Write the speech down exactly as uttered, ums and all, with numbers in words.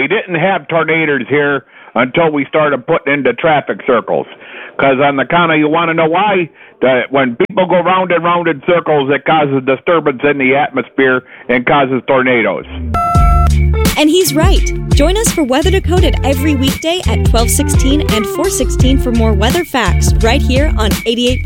we didn't have tornadoes here until we started putting into traffic circles. Because on the count of, you want to know why? That when people go round and round in circles, it causes disturbance in the atmosphere and causes tornadoes. And he's right. Join us for Weather Decoded every weekday at twelve sixteen and four sixteen for more weather facts right here on eighty-eight